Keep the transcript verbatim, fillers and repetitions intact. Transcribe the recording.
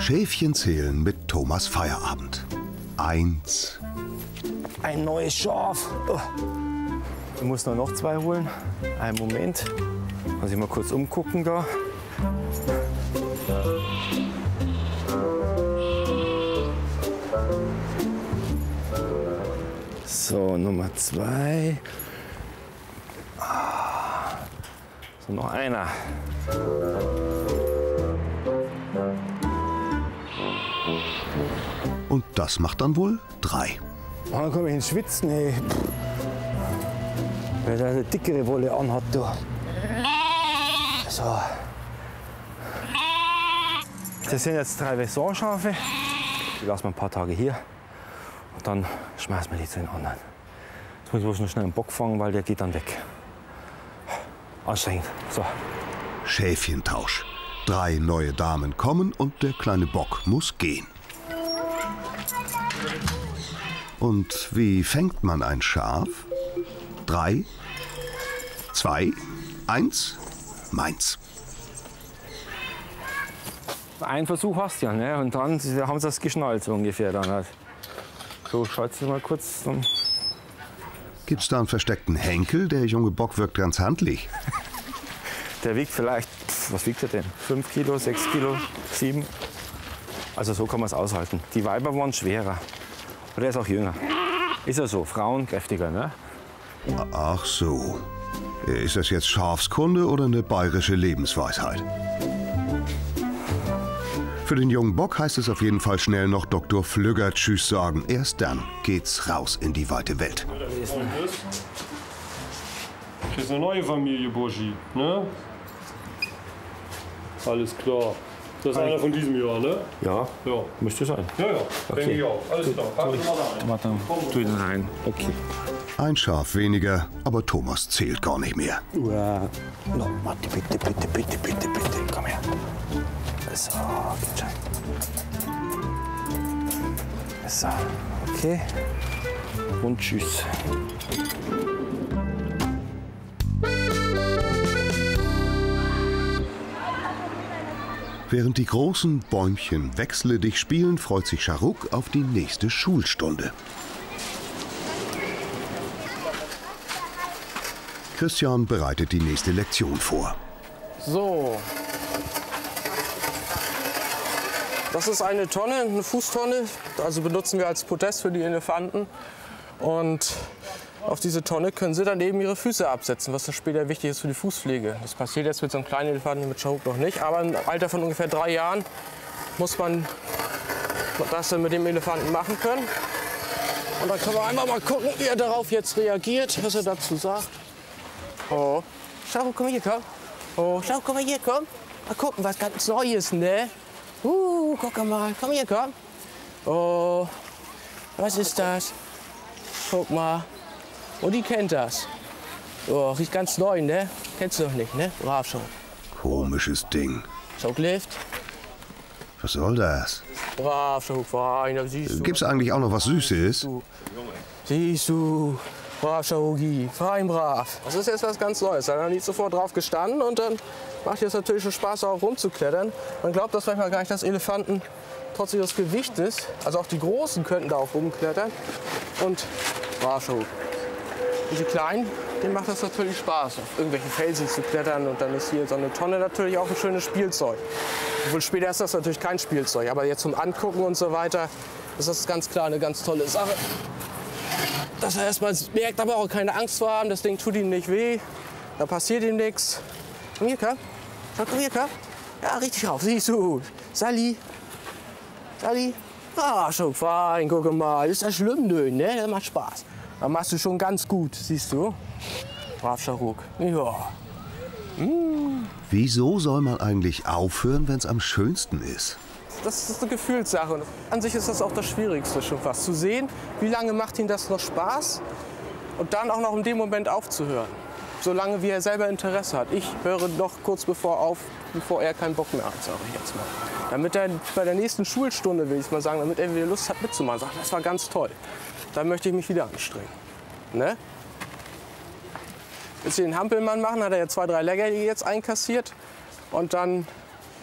Schäfchen zählen mit Thomas Feierabend. Eins. Ein neues Schaf. Oh. Ich muss nur noch zwei holen. Einen Moment. Muss ich mal kurz umgucken da. So, Nummer zwei. Ah. So, noch einer. Und das macht dann wohl drei. Oh, dann komme ich ins Schwitzen, ey. Wer da eine dickere Wolle anhat, du. So. Das sind jetzt drei Vaison-Schafe. Die lassen wir ein paar Tage hier. Und dann schmeißen wir die zu den anderen. Jetzt muss ich bloß noch schnell einen Bock fangen, weil der geht dann weg. Anstrengend. So. Schäfchentausch. Drei neue Damen kommen und der kleine Bock muss gehen. Und wie fängt man ein Schaf? Drei, zwei, eins, meins. Einen Versuch hast du ja, ne? Und dann haben sie das geschnallt, so ungefähr. Dann halt. So, schaut sie mal kurz. Gibt's da einen versteckten Henkel? Der junge Bock wirkt ganz handlich. Der wiegt vielleicht, was wiegt er denn? Fünf Kilo, sechs Kilo, sieben. Also so kann man es aushalten. Die Weiber waren schwerer. Und er ist auch jünger. Ist ja so, Frauen kräftiger, ne? Ach so. Ist das jetzt Schafskunde oder eine bayerische Lebensweisheit? Für den jungen Bock heißt es auf jeden Fall schnell noch Doktor Flügger Tschüss sagen. Erst dann geht's raus in die weite Welt. Das ist eine neue Familie, Burschi, ne? Alles klar. Das ist einer von diesem Jahr, ne? Ja, Ja. müsste sein. Ja, ja, Okay. denke ich auch. Alles klar. Packen wir mal rein. Warte, tu ihn rein. Okay. Ein Schaf weniger, aber Thomas zählt gar nicht mehr. Uah. No, warte, bitte, bitte, bitte, bitte, bitte. Komm her. So, geht schon. So, okay. Und tschüss. Während die großen Bäumchen Wechsle dich spielen, freut sich Scharuk auf die nächste Schulstunde. Christian bereitet die nächste Lektion vor. So. Das ist eine Tonne, eine Fußtonne. Also benutzen wir als Podest für die Elefanten. Und auf diese Tonne können sie dann eben ihre Füße absetzen, was dann später wichtig ist für die Fußpflege. Das passiert jetzt mit so einem kleinen Elefanten, mit Scharuk noch nicht. Aber im Alter von ungefähr drei Jahren muss man das dann mit dem Elefanten machen können. Und dann können wir einmal mal gucken, wie er darauf jetzt reagiert, was er dazu sagt. Oh, Scharuk, komm hier, komm. Oh, Scharuk, komm mal hier, komm. Mal gucken, was ganz Neues, ne? Uh, guck mal, komm hier, komm. Oh, was ist das? Guck mal. Oh, die kennt das. Oh, riecht ganz neu, ne? Kennst du noch nicht, ne? Brav schon. Komisches Ding. Schokolift. Was soll das? Brav schon, fein, siehst du. Gibt's eigentlich auch noch was Süßes? Du. Siehst du. Brav, Shaogi. Fein, brav. Das ist jetzt was ganz Neues. Da hat er nicht sofort drauf gestanden und dann macht es natürlich schon Spaß, auch rumzuklettern. Man glaubt das manchmal gar nicht, dass Elefanten trotz ihres Gewichtes, also auch die Großen könnten da auch rumklettern. Und brav, Shaogi. Und die Kleinen, denen macht das natürlich Spaß, auf irgendwelche Felsen zu klettern. Und dann ist hier so eine Tonne natürlich auch ein schönes Spielzeug. Obwohl später ist das natürlich kein Spielzeug. Aber jetzt zum Angucken und so weiter ist das ganz klar eine ganz tolle Sache. Dass er erstmal merkt, aber auch keine Angst vor haben. Das Ding tut ihm nicht weh. Da passiert ihm nichts. Komm hier, komm. Komm hier, komm. Ja, richtig rauf. Siehst du. Sally. Sally. Ah, schon fein. Guck mal. Ist das schlimm? Nö, ne? Das macht Spaß. Da machst du schon ganz gut, siehst du? Brav, Scharuk. Ja. Mm. Wieso soll man eigentlich aufhören, wenn es am schönsten ist? Das ist eine Gefühlssache. An sich ist das auch das Schwierigste schon fast. Zu sehen, wie lange macht ihm das noch Spaß und dann auch noch in dem Moment aufzuhören. Solange wie er selber Interesse hat. Ich höre noch kurz bevor auf, bevor er keinen Bock mehr hat, sage ich jetzt mal. Damit er bei der nächsten Schulstunde, will ich mal sagen, damit er wieder Lust hat mitzumachen. Sagt, das war ganz toll. Dann möchte ich mich wieder anstrengen. Ne? Jetzt den Hampelmann machen, hat er ja zwei, drei Leckerli jetzt einkassiert. Und dann